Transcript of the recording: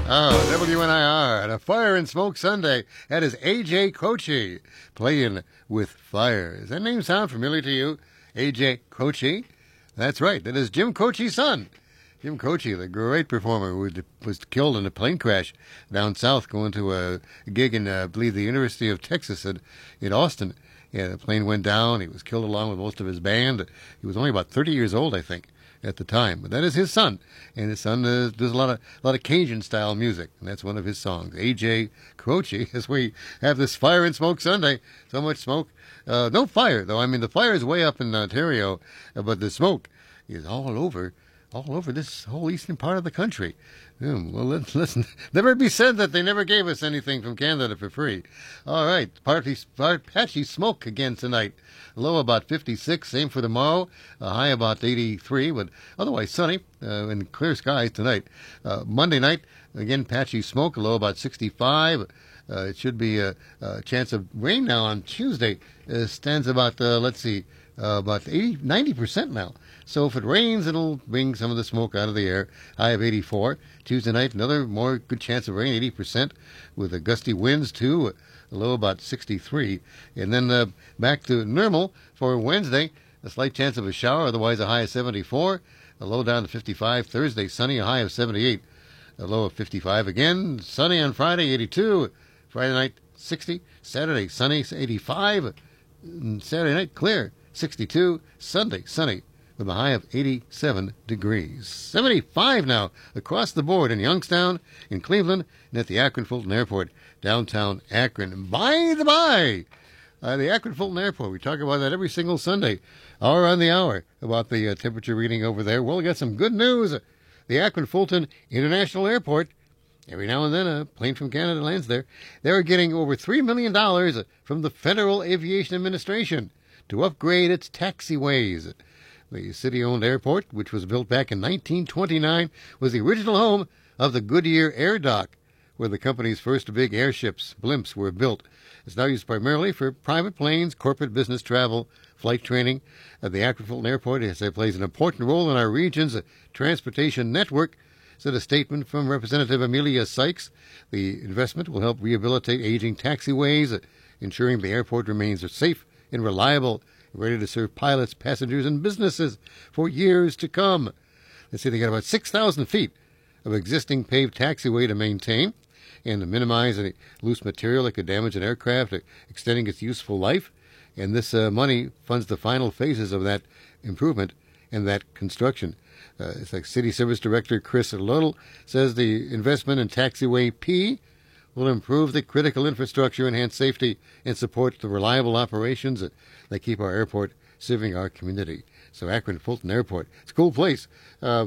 Oh, WNIR and a Fire and Smoke Sunday. That is A.J. Croce playing with fire. Does that name sound familiar to you? A.J. Croce? That's right. That is Jim Croce's son. Jim Croce, the great performer who was killed in a plane crash down south going to a gig in, I believe, the University of Texas in Austin. Yeah, the plane went down. He was killed along with most of his band. He was only about 30 years old, I think, at the time. But that is his son, and his son does a lot of Cajun style music, and that's one of his songs. A.J. Croce, as we have this Fire and Smoke Sunday. So much smoke, no fire though. I mean, the fire is way up in Ontario, but the smoke is all over this whole eastern part of the country. Well, listen, never be said that they never gave us anything from Canada for free. All right, patchy smoke again tonight. Low about 56, same for tomorrow. High about 83, but otherwise sunny and clear skies tonight. Monday night, again, patchy smoke, low about 65. It should be a chance of rain now on Tuesday. Stands about, about 90% now. So if it rains, it'll bring some of the smoke out of the air. High of 84. Tuesday night, another more good chance of rain, 80%, with the gusty winds too. A low about 63. And then back to normal for Wednesday. A slight chance of a shower, otherwise a high of 74. A low down to 55. Thursday, sunny, a high of 78. A low of 55 again. Sunny on Friday, 82. Friday night, 60. Saturday, sunny, 85. Saturday night, clear, 62. Sunday, sunny, with a high of 87 degrees. 75 now across the board in Youngstown, in Cleveland, and at the Akron-Fulton Airport, downtown Akron. And by the by, the Akron-Fulton Airport, we talk about that every single Sunday, hour on the hour, about the temperature reading over there. Well, we got some good news. The Akron-Fulton International Airport, every now and then a plane from Canada lands there. They're getting over $3 million from the Federal Aviation Administration to upgrade its taxiways. The city-owned airport, which was built back in 1929, was the original home of the Goodyear Air Dock, where the company's first big airships, blimps, were built. It's now used primarily for private planes, corporate business travel, flight training. The Akron-Fulton Airport plays an important role in our region's transportation network, said a statement from Representative Amelia Sykes. The investment will help rehabilitate aging taxiways, ensuring the airport remains safe and reliable, ready to serve pilots, passengers, and businesses for years to come. They say they got about 6,000 feet of existing paved taxiway to maintain and to minimize any loose material that could damage an aircraft, extending its useful life. And this money funds the final phases of that improvement and that construction. It's like City Service Director Chris Little says the investment in Taxiway P will improve the critical infrastructure, enhance safety, and support the reliable operations that keep our airport serving our community. So Akron-Fulton Airport, it's a cool place.